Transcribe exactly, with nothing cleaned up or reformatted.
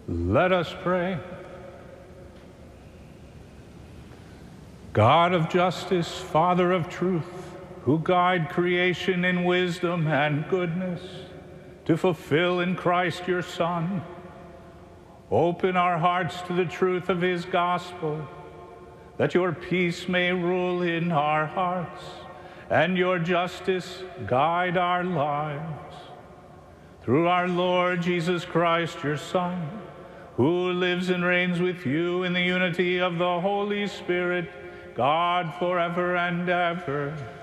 Let us pray. God of justice, Father of truth, who guide creation in wisdom and goodness to fulfill in Christ your Son, open our hearts to the truth of his gospel, that your peace may rule in our hearts and your justice guide our lives. Through our Lord Jesus Christ, your Son, who lives and reigns with you in the unity of the Holy Spirit, God forever and ever.